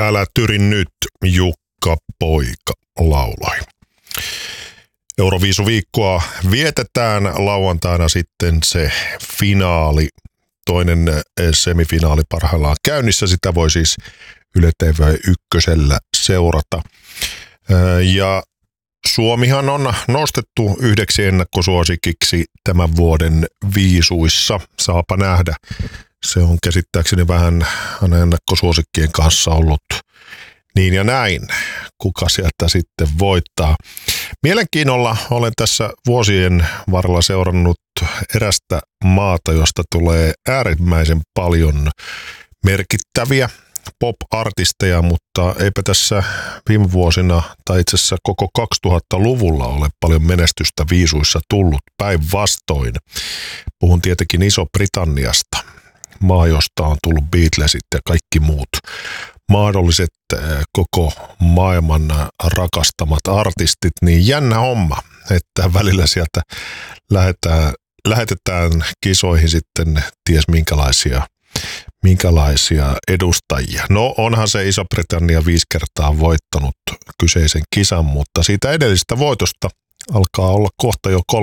Älä tyri nyt, Jukka Poika lauloi. Euroviisuviikkoa vietetään lauantaina sitten se finaali, toinen semifinaali parhaillaan käynnissä. Sitä voi siis Yle TV1 seurata. Ja Suomihan on nostettu yhdeksi ennakkosuosikiksi tämän vuoden viisuissa. Saapa nähdä. Se on käsittääkseni vähän ennakkosuosikkien kanssa ollut niin ja näin. Kuka sieltä sitten voittaa? Mielenkiinnolla olen tässä vuosien varrella seurannut erästä maata, josta tulee äärimmäisen paljon merkittäviä pop-artisteja, mutta eipä tässä viime vuosina tai itse asiassa koko 2000-luvulla ole paljon menestystä viisuissa tullut, päinvastoin. Puhun tietenkin Iso-Britanniasta, maa, josta on tullut Beatlesit ja kaikki muut mahdolliset koko maailman rakastamat artistit, niin jännä homma, että välillä sieltä lähetetään kisoihin sitten ties minkälaisia edustajia. No onhan se Iso-Britannia 5 kertaa voittanut kyseisen kisan, mutta siitä edellisestä voitosta alkaa olla kohta jo